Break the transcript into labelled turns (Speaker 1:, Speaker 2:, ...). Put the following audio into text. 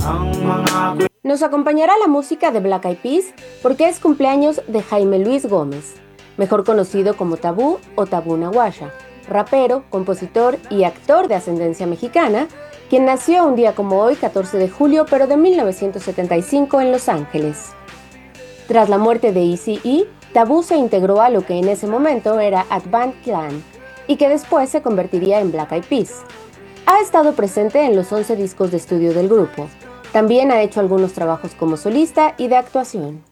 Speaker 1: Nos acompañará la música de Black Eyed Peas porque es cumpleaños de Jaime Luis Gómez, mejor conocido como Tabú o Tabú Naguasha, rapero, compositor y actor de ascendencia mexicana, quien nació un día como hoy, 14 de julio, pero de 1975 en Los Ángeles. Tras la muerte de Eazy-E, Tabú se integró a lo que en ese momento era Ant-Man Clan y que después se convertiría en Black Eyed Peas. Ha estado presente en los 11 discos de estudio del grupo. También ha hecho algunos trabajos como solista y de actuación.